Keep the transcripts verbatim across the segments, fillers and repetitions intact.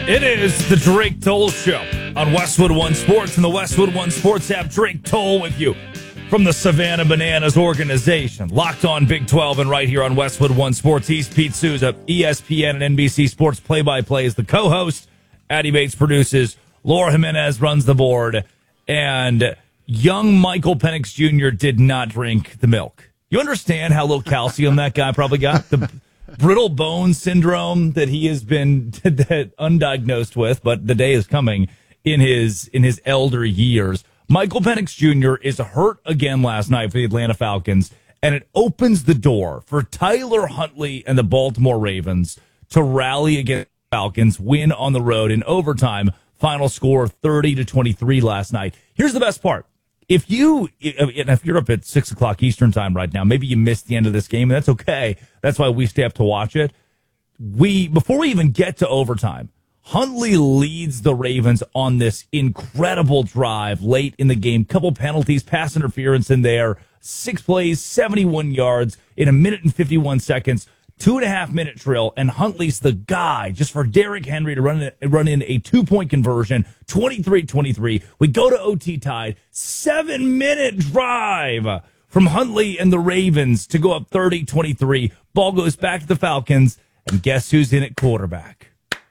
It is the Drake Toll Show on Westwood One Sports and the Westwood One Sports app. Drake Toll with you from the Savannah Bananas organization. Locked on Big twelve and right here on Westwood One Sports. He's Pete Souza, E S P N and N B C Sports play-by-play is the co-host. Addie Bates produces. Laura Jimenez runs the board. And young Michael Penix Junior did not drink the milk. You understand how little calcium that guy probably got? The brittle bone syndrome that he has been undiagnosed with, but the day is coming in his in his elder years. Michael Penix Junior is hurt again last night for the Atlanta Falcons, and it opens the door for Tyler Huntley and the Baltimore Ravens to rally against the Falcons, win on the road in overtime. Final score thirty to twenty-three last night. Here's the best part. If you, if you're up at six o'clock Eastern time right now, maybe you missed the end of this game, and that's okay. That's why we stay up to watch it. We, before we even get to overtime, Huntley leads the Ravens on this incredible drive late in the game. Couple penalties, pass interference in there. Six plays, seventy-one yards in a minute and fifty-one seconds. Two and a half minute drill, and Huntley's the guy just for Derrick Henry to run in, run in a two-point conversion, twenty-three twenty-three. We go to O T tied. Seven-minute drive from Huntley and the Ravens to go up thirty twenty-three. Ball goes back to the Falcons, and guess who's in at quarterback?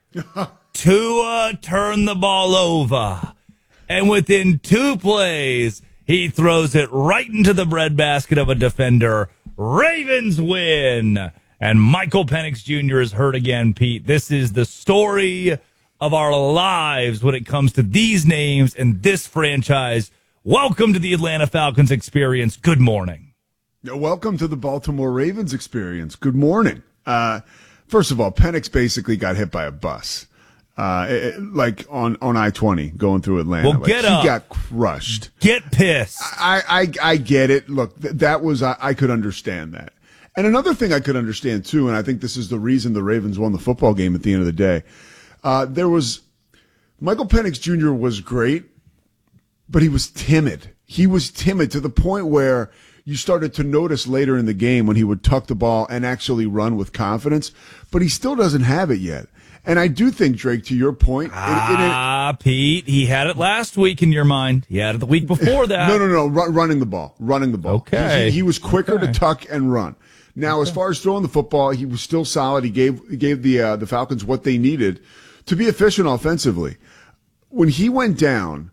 Tua turned the ball over, and within two plays, he throws it right into the breadbasket of a defender. Ravens win! And Michael Penix Junior is hurt again, Pete. This is the story of our lives when it comes to these names and this franchise. Welcome to the Atlanta Falcons experience. Good morning. Welcome to the Baltimore Ravens experience. Good morning. Uh, first of all, Penix basically got hit by a bus, uh, it, like on, on I twenty going through Atlanta. Well, like, get he up. He got crushed. Get pissed. I, I, I get it. Look, th- that was, I, I could understand that. And another thing I could understand, too, and I think this is the reason the Ravens won the football game at the end of the day, uh, there was Michael Penix Junior was great, but he was timid. He was timid to the point where you started to notice later in the game when he would tuck the ball and actually run with confidence, but he still doesn't have it yet. And I do think, Drake, to your point. Ah, it, it, Pete, he had it last week in your mind. He had it the week before that. No, no, no, r- running the ball. Running the ball. Okay. He, he was quicker okay. to tuck and run. Now, as far as throwing the football, he was still solid. He gave he gave the uh, the Falcons what they needed to be efficient offensively. When he went down,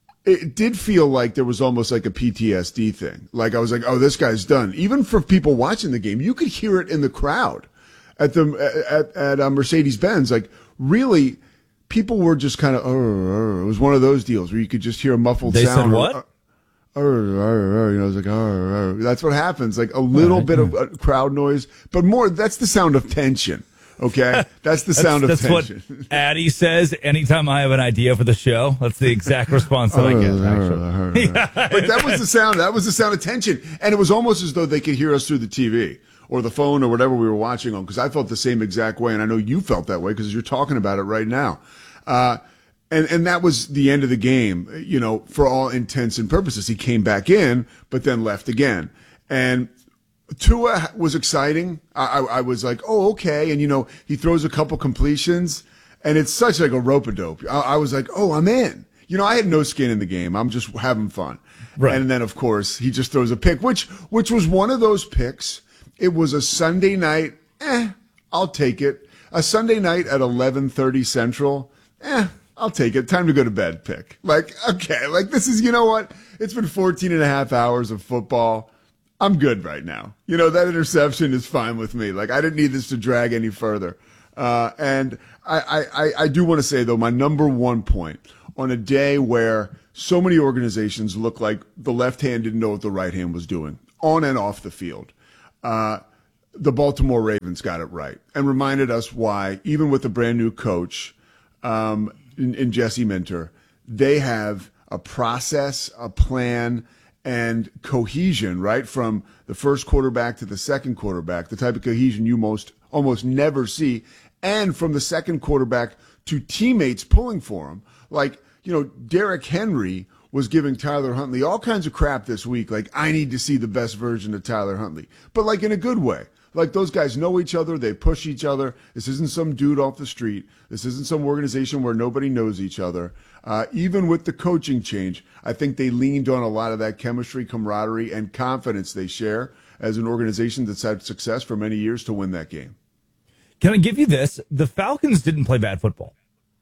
it did feel like there was almost like a P T S D thing. Like I was like, oh, this guy's done. Even for people watching the game, you could hear it in the crowd at the at at uh, Mercedes-Benz. Like really, people were just kind of. Oh, oh, it was one of those deals where you could just hear a muffled they sound. They said what? Or, you know, I was like, oh, that's what happens. Like a little bit of uh, crowd noise, but more, that's the sound of tension. Okay. That's the sound that's, of that's tension. That's what Addie says anytime I have an idea for the show. That's the exact response that I get, actually. Yeah. But that was the sound. That was the sound of tension. And it was almost as though they could hear us through the T V or the phone or whatever we were watching on. Cause I felt the same exact way. And I know you felt that way because you're talking about it right now. Uh, And and that was the end of the game, you know, for all intents and purposes. He came back in, but then left again. And Tua was exciting. I, I, I was like, oh, okay. And, you know, he throws a couple completions, and it's such like a rope-a-dope. I, I was like, oh, I'm in. You know, I had no skin in the game. I'm just having fun. Right. And then, of course, he just throws a pick, which which was one of those picks. It was a Sunday night. Eh, I'll take it. A Sunday night at eleven thirty Central. Eh. I'll take it. Time to go to bed pick. Like, okay, like this is, you know what? It's been fourteen and a half hours of football. I'm good right now. You know, that interception is fine with me. Like, I didn't need this to drag any further. Uh, and I, I, I do want to say, though, my number one point on a day where so many organizations look like the left hand didn't know what the right hand was doing on and off the field. Uh, the Baltimore Ravens got it right and reminded us why, even with a brand new coach, um, in, in Jesse Minter, they have a process, a plan, and cohesion, right? From the first quarterback to the second quarterback, the type of cohesion you most almost never see, and from the second quarterback to teammates pulling for him. Like, you know, Derrick Henry was giving Tyler Huntley all kinds of crap this week. Like, I need to see the best version of Tyler Huntley, but like in a good way. Like those guys know each other. They push each other. This isn't some dude off the street. This isn't some organization where nobody knows each other. Uh, even with the coaching change, I think they leaned on a lot of that chemistry, camaraderie, and confidence they share as an organization that's had success for many years to win that game. Can I give you this? The Falcons didn't play bad football.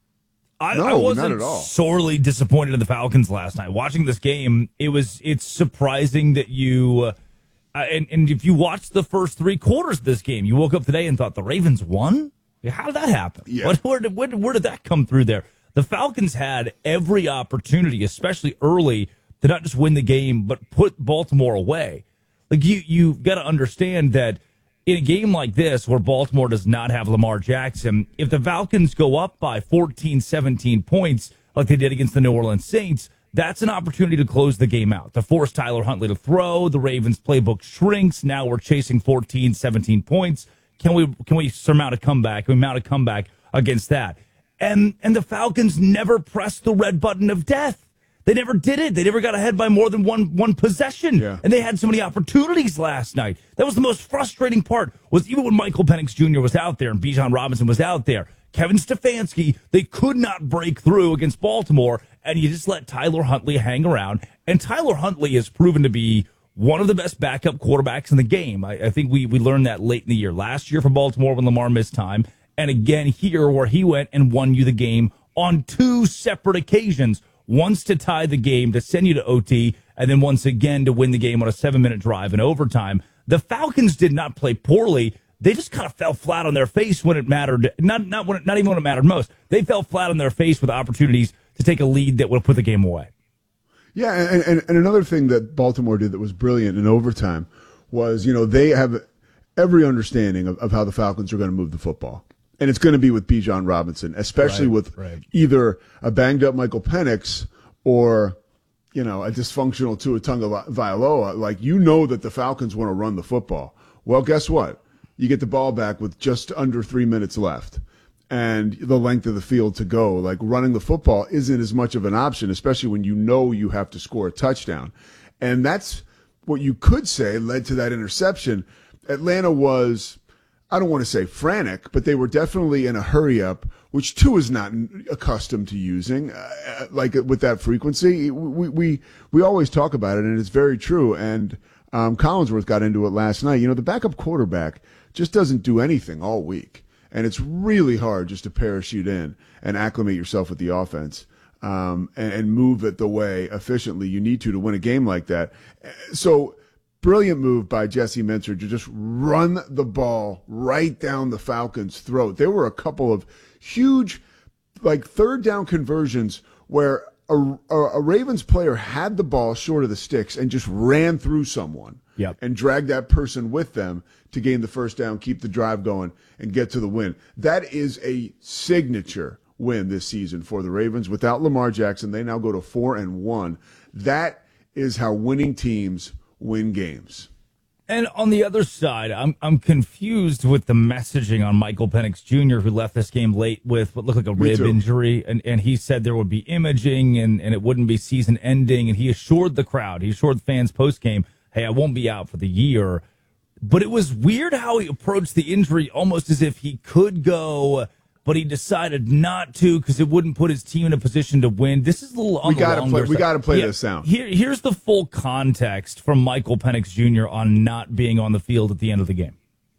I, no, I wasn't not at all. sorely disappointed in the Falcons last night. Watching this game, it was it's surprising that you uh, and and if you watched the first three quarters of this game, you woke up today and thought the Ravens won. How did that happen? Yeah. What, where, did, where, where did that come through there? The Falcons had every opportunity, especially early, to not just win the game but put Baltimore away. Like you, you've got to understand that. In a game like this, where Baltimore does not have Lamar Jackson, if the Falcons go up by fourteen, seventeen points, like they did against the New Orleans Saints, that's an opportunity to close the game out, to force Tyler Huntley to throw. The Ravens' playbook shrinks. Now we're chasing fourteen, seventeen points. Can we can we surmount a comeback? Can we mount a comeback against that? And and the Falcons never pressed the red button of death. They never did it. They never got ahead by more than one one possession. Yeah. And they had so many opportunities last night. That was the most frustrating part, was even when Michael Penix Junior was out there and Bijan Robinson was out there. Kevin Stefanski, they could not break through against Baltimore, and you just let Tyler Huntley hang around. And Tyler Huntley has proven to be one of the best backup quarterbacks in the game. I, I think we, we learned that late in the year. Last year for Baltimore when Lamar missed time, and again here where he went and won you the game on two separate occasions. Once to tie the game, to send you to O T, and then once again to win the game on a seven-minute drive in overtime. The Falcons did not play poorly. They just kind of fell flat on their face when it mattered. Not not when it, not even when it mattered most. They fell flat on their face with opportunities to take a lead that would have put the game away. Yeah, and, and, and another thing that Baltimore did that was brilliant in overtime was, you know, they have every understanding of, of how the Falcons are going to move the football. And it's going to be with Bijan Robinson, especially right, with right. either a banged-up Michael Penix or, you know, a dysfunctional Tua Tagovailoa. Like, you know that the Falcons want to run the football. Well, guess what? You get the ball back with just under three minutes left and the length of the field to go. Like, running the football isn't as much of an option, especially when you know you have to score a touchdown. And that's what you could say led to that interception. Atlanta was, I don't want to say frantic, but they were definitely in a hurry up, which Tua is not accustomed to using, uh, like with that frequency. We, we, we always talk about it, and it's very true. And um, Collinsworth got into it last night. You know, the backup quarterback just doesn't do anything all week. And it's really hard just to parachute in and acclimate yourself with the offense um, and, and move it the way efficiently you need to to win a game like that. So, brilliant move by Jesse Minter to just run the ball right down the Falcons' throat. There were a couple of huge, like, third down conversions where a, a, a Ravens player had the ball short of the sticks and just ran through someone yep. and dragged that person with them to gain the first down, keep the drive going, and get to the win. That is a signature win this season for the Ravens. Without Lamar Jackson, they now go to four and one. That is how winning teams win games. And on the other side, I'm I'm confused with the messaging on Michael Penix Junior, who left this game late with what looked like a rib injury, and, and he said there would be imaging and, and it wouldn't be season ending, and he assured the crowd, he assured fans post-game, hey, I won't be out for the year. But it was weird how he approached the injury almost as if he could go, but he decided not to because it wouldn't put his team in a position to win. This is a little on we the gotta longer play, We got to play yeah, this sound. Here, here's the full context from Michael Penix Junior on not being on the field at the end of the game.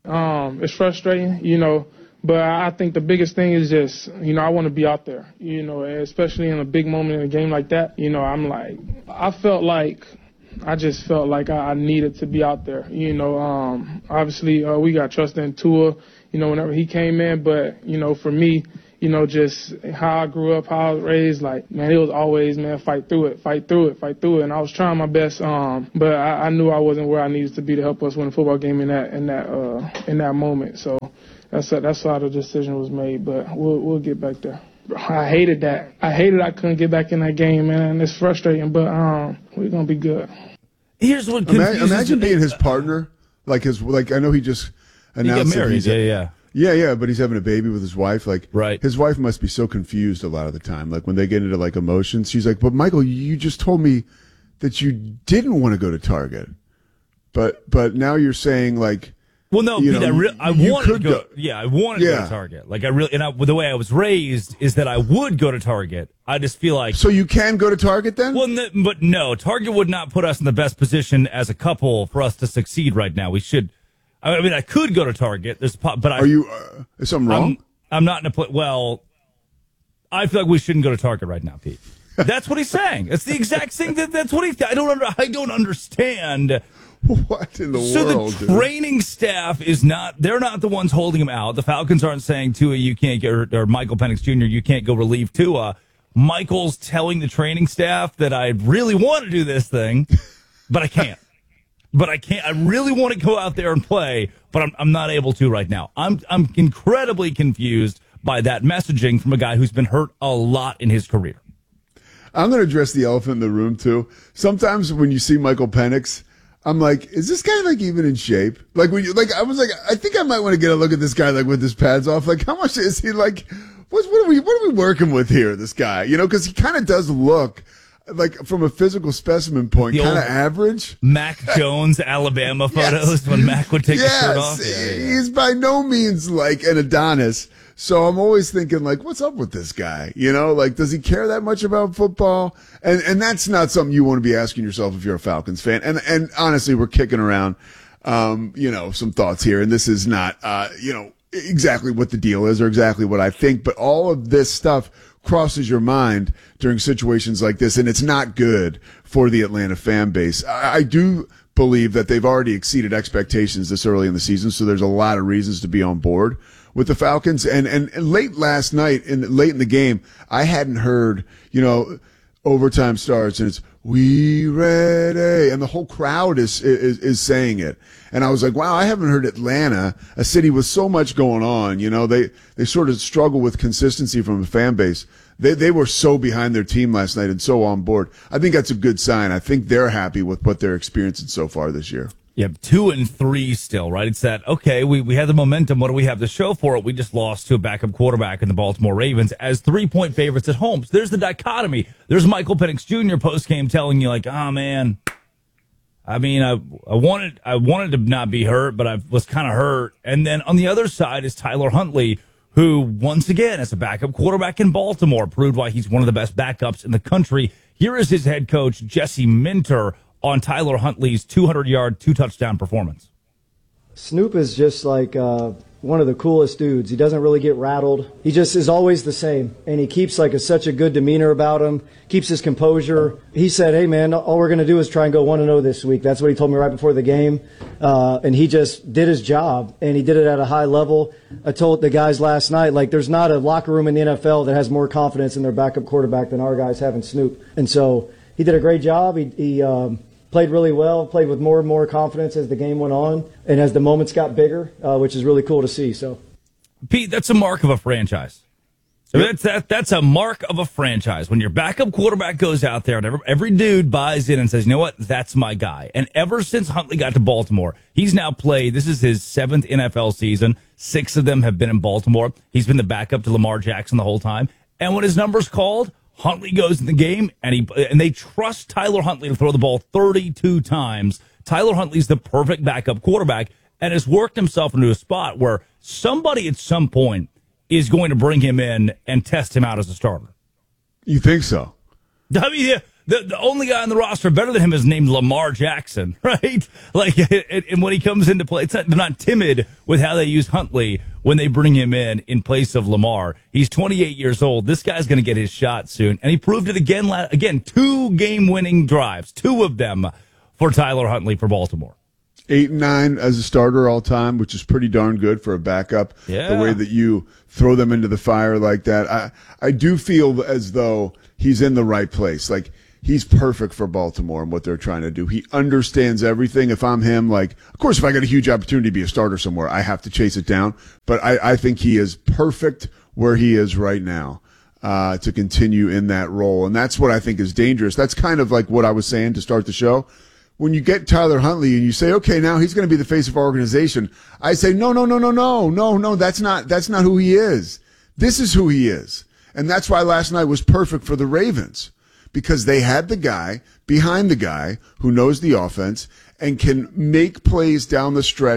Um, it's frustrating, you know, but I think the biggest thing is just, you know, I want to be out there, you know, especially in a big moment in a game like that. You know, I'm like, I felt like, I just felt like I needed to be out there. You know, um, obviously uh, we got trust in Tua, you know, whenever he came in. But, you know, for me, you know, just how I grew up, how I was raised, like, man, it was always, man, fight through it, fight through it, fight through it. And I was trying my best, um, but I, I knew I wasn't where I needed to be to help us win a football game in that in that uh, in that moment. So that's that's how the decision was made. But we'll we'll get back there. I hated that. I hated I couldn't get back in that game, man. It's frustrating, but um, we're gonna be good. Here's what imagine, imagine being his partner, like his like. I know he just announced he got married. He's yeah, yeah, yeah, yeah. But he's having a baby with his wife. Like, right. His wife must be so confused a lot of the time. Like when they get into like emotions, she's like, "But Michael, you just told me that you didn't want to go to Target, but but now you're saying like Well, no, you Pete, know, I, re- I you wanted to could go, go. Yeah, I wanted to Yeah. go to Target. Like I really, and I, the way I was raised is that I would go to Target. I just feel like. So you can go to Target then? Well, n- but no, Target would not put us in the best position as a couple for us to succeed right now. We should. I mean, I could go to Target. There's, po- but I, Are you? Uh, is something wrong? I'm, I'm not in a place. Well, I feel like we shouldn't go to Target right now, Pete. That's what he's saying. It's the exact thing. That that's what he. Th- I don't. Under, I don't understand. What in the So world? the dude? training staff is not. They're not the ones holding him out. The Falcons aren't saying Tua, you can't get, or, or Michael Penix Junior, you can't go relieve Tua. Michael's telling the training staff that I really want to do this thing, but I can't. But I can't. I really want to go out there and play, but I'm, I'm not able to right now. I'm I'm incredibly confused by that messaging from a guy who's been hurt a lot in his career. I'm going to address the elephant in the room too. Sometimes when you see Michael Penix, I'm like, is this guy like even in shape? Like when you like, I was like, I think I might want to get a look at this guy like with his pads off. Like, how much is he like? What's what are we what are we working with here? This guy, you know, because he kind of does look like from a physical specimen point, The kind of old average. Mac Jones, Alabama photos Yes. when Mac would take Yes, his shirt off. Yeah, yeah, yeah. he's by no means like an Adonis. So I'm always thinking, like, what's up with this guy? You know, like, does he care that much about football? And and that's not something you want to be asking yourself if you're a Falcons fan. And and honestly, we're kicking around, um, you know, some thoughts here, and this is not, uh, you know, exactly what the deal is or exactly what I think, but all of this stuff crosses your mind during situations like this, and it's not good for the Atlanta fan base. I, I do believe that they've already exceeded expectations this early in the season, so there's a lot of reasons to be on board with the Falcons. And, and, and late last night, in late in the game, I hadn't heard, you know, overtime starts and it's "We ready," and the whole crowd is, is is saying it. And I was like, wow, I haven't heard Atlanta, a city with so much going on. You know, they they sort of struggle with consistency from a fan base. They they were so behind their team last night and so on board. I think that's a good sign. I think they're happy with what they're experiencing so far this year. Yeah, two and three still, right? It's that, okay, we, we had the momentum. What do we have to show for it? We just lost to a backup quarterback in the Baltimore Ravens as three-point favorites at home. So there's the dichotomy. There's Michael Penix Junior post-game telling you, like, oh, man, I mean, I, I wanted I wanted to not be hurt, but I was kind of hurt. And then on the other side is Tyler Huntley, who, once again, as a backup quarterback in Baltimore, proved why he's one of the best backups in the country. Here is his head coach, Jesse Minter, on Tyler Huntley's two hundred yard, two-touchdown performance. Snoop is just like uh, one of the coolest dudes. He doesn't really get rattled. He just is always the same, and he keeps like a, such a good demeanor about him, keeps his composure. He said, hey, man, all we're going to do is try and go one and oh this week. That's what he told me right before the game, uh, and he just did his job, and he did it at a high level. I told the guys last night, like, there's not a locker room in the N F L that has more confidence in their backup quarterback than our guys have in Snoop. And so he did a great job. He, he um, played really well, played with more and more confidence as the game went on and as the moments got bigger, uh, which is really cool to see. So, Pete, that's a mark of a franchise. I mean, that's, that, that's a mark of a franchise. When your backup quarterback goes out there and every, every dude buys in and says, you know what, that's my guy. And ever since Huntley got to Baltimore, he's now played, this is his seventh N F L season. Six of them have been in Baltimore. He's been the backup to Lamar Jackson the whole time. And when his number's called, Huntley goes in the game, and he and they trust Tyler Huntley to throw the ball thirty-two times. Tyler Huntley's the perfect backup quarterback and has worked himself into a spot where somebody at some point is going to bring him in and test him out as a starter. You think so? I mean, the, the only guy on the roster better than him is named Lamar Jackson, right? Like, and, and when he comes into play, it's not, they're not timid with how they use Huntley when they bring him in in place of Lamar. He's twenty-eight years old. This guy's going to get his shot soon. And he proved it again. Again, two game-winning drives, two of them for Tyler Huntley for Baltimore. Eight and nine as a starter all time, which is pretty darn good for a backup. Yeah. The way that you throw them into the fire like that. I, I do feel as though he's in the right place. Like, he's perfect for Baltimore and what they're trying to do. He understands everything. If I'm him, like, of course, if I got a huge opportunity to be a starter somewhere, I have to chase it down. But I, I think he is perfect where he is right now, uh, to continue in that role. And that's what I think is dangerous. That's kind of like what I was saying to start the show. When you get Tyler Huntley and you say, okay, now he's going to be the face of our organization, I say, no, no, no, no, no, no, no, that's not, that's not who he is. This is who he is. And that's why last night was perfect for the Ravens, because they had the guy behind the guy who knows the offense and can make plays down the stretch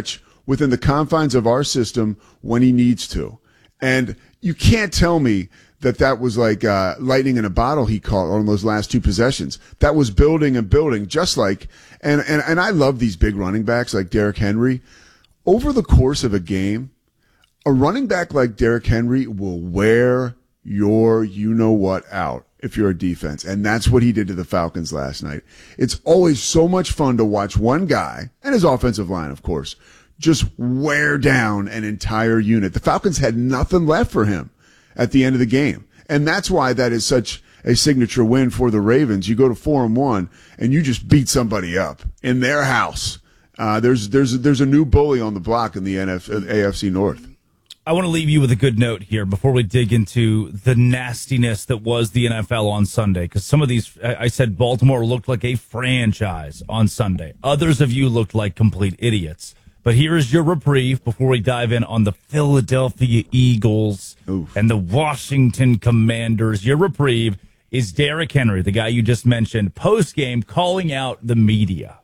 within the confines of our system when he needs to. And you can't tell me that that was like uh, lightning in a bottle he caught on those last two possessions. That was building and building, just like, and, and, and I love these big running backs like Derrick Henry. Over the course of a game, a running back like Derrick Henry will wear your you-know-what out if you're a defense. And that's what he did to the Falcons last night. It's always so much fun to watch one guy, and his offensive line, of course, just wear down an entire unit. The Falcons had nothing left for him at the end of the game. And that's why that is such a signature win for the Ravens. You go to four and one and you just beat somebody up in their house. Uh, there's, there's, there's a new bully on the block in the N F, A F C North. I want to leave you with a good note here before we dig into the nastiness that was the N F L on Sunday. Because some of these, I said Baltimore looked like a franchise on Sunday. Others of you looked like complete idiots. But here is your reprieve before we dive in on the Philadelphia Eagles Oof. and the Washington Commanders. Your reprieve is Derrick Henry, the guy you just mentioned, post-game calling out the media.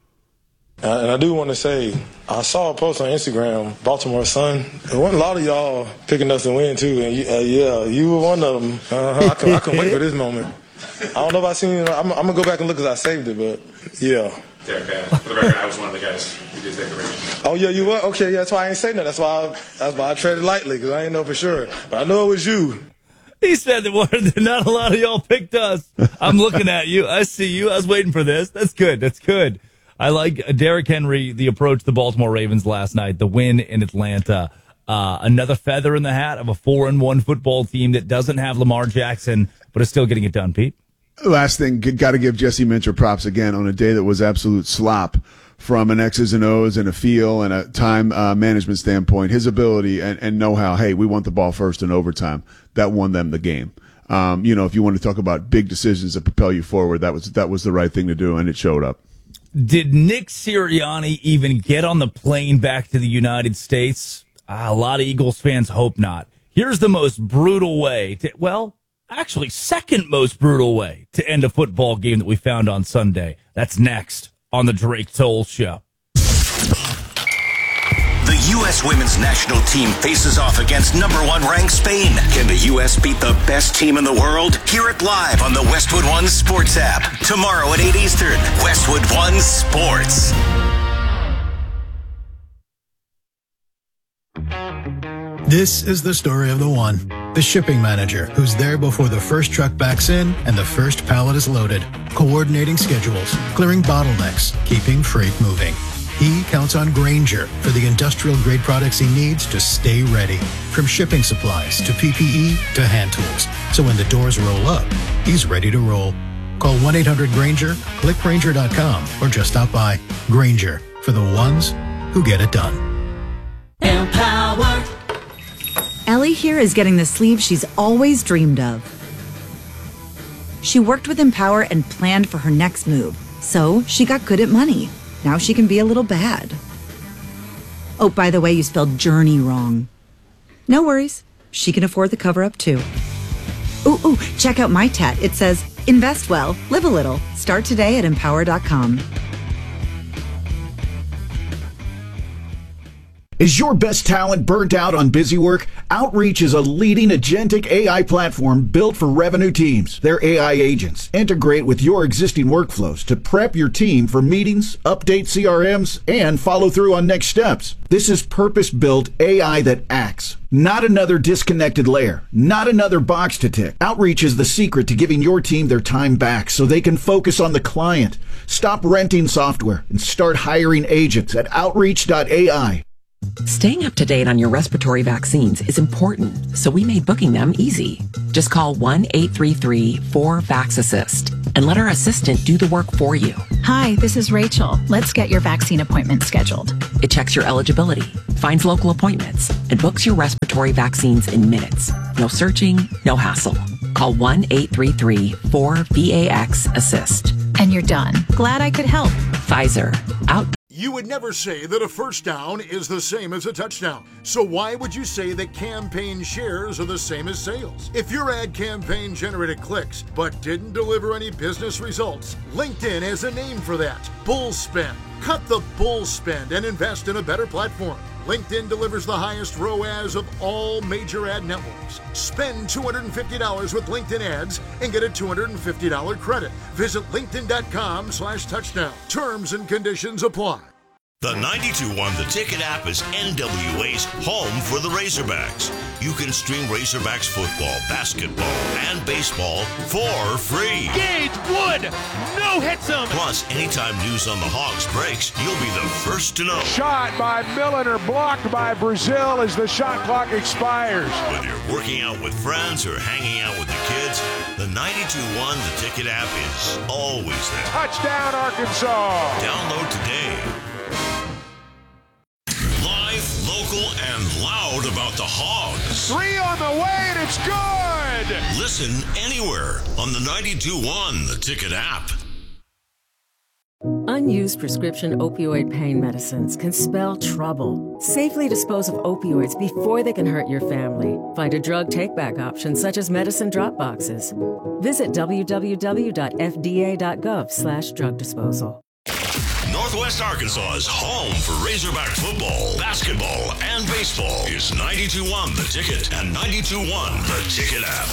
Uh, and I do want to say, I saw a post on Instagram, Baltimore Sun. There wasn't a lot of y'all picking us to win, too. And you, uh, yeah, you were one of them. Uh-huh. I can, I can wait for this moment. I don't know if I seen it. I'm, I'm going to go back and look because I saved it, but yeah. Derek, uh, for the record, I was one of the guys who did take the Ravens. Oh, yeah, you were? Okay, yeah, that's why I ain't saying that. That's why I, that's why I treaded lightly, because I ain't know for sure. But I know it was you. He said that not a lot of y'all picked us. I'm looking at you. I see you. I was waiting for this. That's good. That's good. I like Derrick Henry, the approach to the Baltimore Ravens last night, the win in Atlanta. Uh, another feather in the hat of a four and one football team that doesn't have Lamar Jackson, but is still getting it done, Pete. Last thing, got to give Jesse Minter props again on a day that was absolute slop from an X's and O's and a feel and a time uh, management standpoint. His ability and, and know-how, hey, we want the ball first in overtime. That won them the game. Um, you know, if you want to talk about big decisions that propel you forward, that was that was the right thing to do, and it showed up. Did Nick Sirianni even get on the plane back to the United States? Uh, a lot of Eagles fans hope not. Here's the most brutal way to, well, actually second most brutal way to end a football game that we found on Sunday. That's next on the Drake Toll Show. The U S women's national team faces off against number one ranked Spain. Can the U S beat the best team in the world? Hear it live on the Westwood One Sports app. Tomorrow at eight Eastern. Westwood One Sports. This is the story of the one. The shipping manager who's there before the first truck backs in and the first pallet is loaded. Coordinating schedules, clearing bottlenecks, keeping freight moving. He counts on Grainger for the industrial-grade products he needs to stay ready. From shipping supplies to P P E to hand tools. So when the doors roll up, he's ready to roll. Call one eight hundred Grainger, click Grainger dot com, or just stop by. Grainger, for the ones who get it done. Empower. Ellie here is getting the sleeve she's always dreamed of. She worked with Empower and planned for her next move, so she got good at money. Now she can be a little bad. Oh, by the way, you spelled journey wrong. No worries. She can afford the cover-up, too. Ooh, ooh, check out my tat. It says, invest well, live a little. Start today at empower dot com. Is your best talent burnt out on busy work? Outreach is a leading agentic A I platform built for revenue teams. Their A I agents integrate with your existing workflows to prep your team for meetings, update C R Ms, and follow through on next steps. This is purpose-built A I that acts. Not another disconnected layer. Not another box to tick. Outreach is the secret to giving your team their time back so they can focus on the client. Stop renting software and start hiring agents at outreach dot A I. Staying up to date on your respiratory vaccines is important, so we made booking them easy. Just call one eight three three four vax assist and let our assistant do the work for you. Hi, this is Rachel. Let's get your vaccine appointment scheduled. It checks your eligibility, finds local appointments, and books your respiratory vaccines in minutes. No searching, no hassle. Call one eight three three four V A X assist. And you're done. Glad I could help. Pfizer. Out. You would never say that a first down is the same as a touchdown. So why would you say that campaign shares are the same as sales? If your ad campaign generated clicks but didn't deliver any business results, LinkedIn has a name for that. Bull spend. Cut the bull spend and invest in a better platform. LinkedIn delivers the highest R O A S of all major ad networks. Spend two hundred fifty dollars with LinkedIn ads and get a two hundred fifty dollars credit. Visit linkedin.com slash touchdown. Terms and conditions apply. The ninety-two one The Ticket app is N W A's home for the Razorbacks. You can stream Razorbacks football, basketball, and baseball for free. Gage Wood, no hits him. Plus, anytime news on the Hogs breaks, you'll be the first to know. Shot by Milliner, blocked by Brazil as the shot clock expires. Whether you're working out with friends or hanging out with the kids, the ninety-two one The Ticket app is always there. Touchdown, Arkansas. Download today. Live, local, and loud about the Hogs. Three on the way, and it's good. Listen anywhere on the ninety-two one The Ticket app. Unused prescription opioid pain medicines can spell trouble. Safely dispose of opioids before they can hurt your family. Find a drug take-back option such as medicine drop boxes. Visit w w w dot f d a dot gov slash drug disposal. Northwest Arkansas's home for Razorback football, basketball, and baseball is ninety-two one The Ticket and ninety-two one The Ticket app.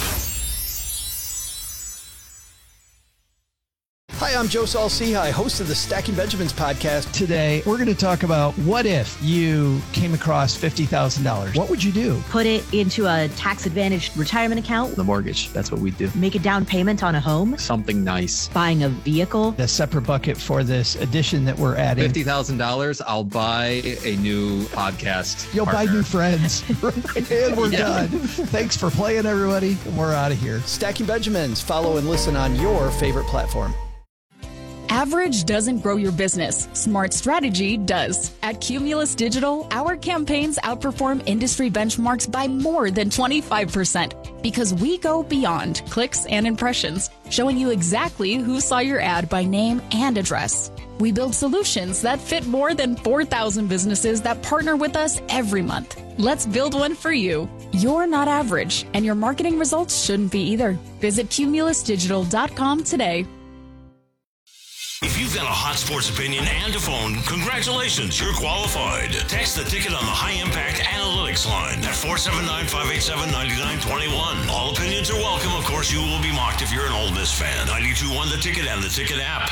Hi, I'm Joe Saul-Sehy, host of the Stacking Benjamins podcast. Today, we're going to talk about what if you came across fifty thousand dollars. What would you do? Put it into a tax-advantaged retirement account. The mortgage, that's what we do. Make a down payment on a home. Something nice. Buying a vehicle. A separate bucket for this addition that we're adding. fifty thousand dollars, I'll buy a new podcast You'll partner. buy new friends. And we're yeah. done. Thanks for playing, everybody. We're out of here. Stacking Benjamins. Follow and listen on your favorite platform. Average doesn't grow your business. Smart strategy does. At Cumulus Digital, our campaigns outperform industry benchmarks by more than twenty-five percent because we go beyond clicks and impressions, showing you exactly who saw your ad by name and address. We build solutions that fit more than four thousand businesses that partner with us every month. Let's build one for you. You're not average, and your marketing results shouldn't be either. Visit cumulus digital dot com today. If you've got a hot sports opinion and a phone, congratulations, you're qualified. Text the ticket on the High Impact Analytics line at four seven nine, five eight seven, nine nine two one. All opinions are welcome. Of course, you will be mocked if you're an Ole Miss fan. ninety-two one The Ticket and the Ticket app.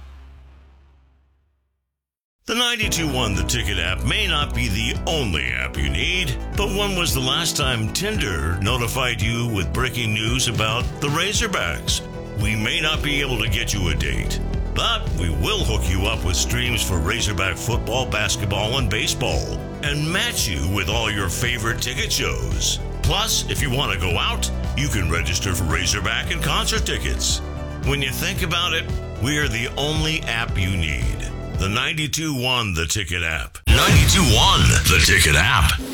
The ninety-two one The Ticket app may not be the only app you need, but when was the last time Tinder notified you with breaking news about the Razorbacks? We may not be able to get you a date, but we will hook you up with streams for Razorback football, basketball, and baseball, and match you with all your favorite ticket shows. Plus, if you want to go out, you can register for Razorback and concert tickets. When you think about it, we are the only app you need. The ninety-two one The Ticket app. ninety-two one The Ticket app.